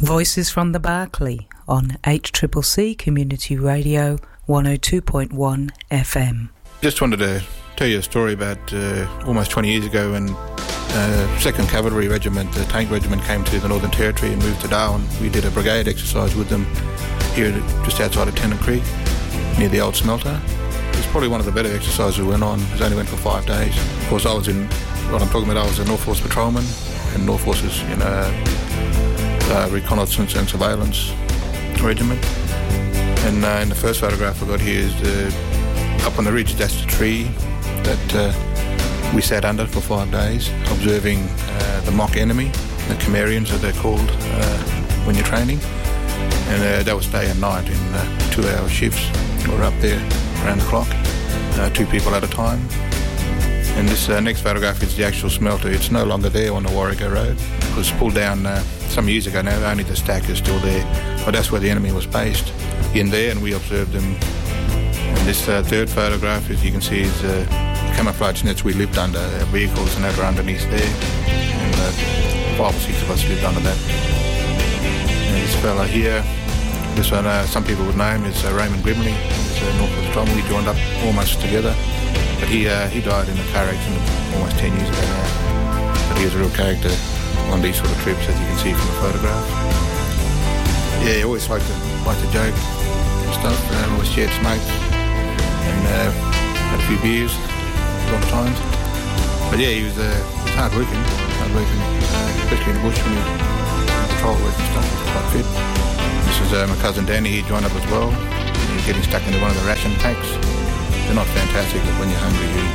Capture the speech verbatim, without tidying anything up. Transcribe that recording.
Voices from the Barclay on H C C C Community Radio one oh two point one F M. Just wanted to tell you a story about uh, almost twenty years ago when uh, second Cavalry Regiment, the Tank Regiment, came to the Northern Territory and moved to Darwin. We did a brigade exercise with them here just outside of Tennant Creek, near the old smelter. It was probably one of the better exercises we went on. It only went for five days. Of course, I was in, what I'm talking about, I was a North Force patrolman, and North Force is, you know, uh, reconnaissance and surveillance regiment. And uh, in the first photograph I got here is uh, up on the ridge. That's the tree that uh, we sat under for five days, observing uh, the mock enemy, the Cimmerians as they're called uh, when you're training. And uh, that was day and night in uh, two-hour shifts. We were up there around the clock, uh, two people at a time. And this uh, next photograph is the actual smelter. It's no longer there on the Warrego Road. It was pulled down uh, some years ago now. Only the stack is still there. But that's where the enemy was based, in there, and we observed them. And this uh, third photograph, as you can see, is uh, the camouflage nets we lived under, uh, vehicles and that were underneath there. And uh, five or six of us lived under that. And this fella here, this one, uh, some people would know him, is uh, Raymond Grimley. He's a North Force Tom. We joined up almost together. But he uh, he died in a car accident almost ten years ago now. But he was a real character on these sort of trips, as you can see from the photograph. Yeah, he always liked to, liked to joke and stuff. Um, always shared smokes and uh, had a few beers a lot of times. But yeah, he was, uh, he was hard working, hard working, uh, especially in the bush when he was patrol work and stuff. He was quite fit. This is uh, my cousin Danny. He joined up as well. He was getting stuck into one of the ration packs. They're not fantastic, but when you're hungry, you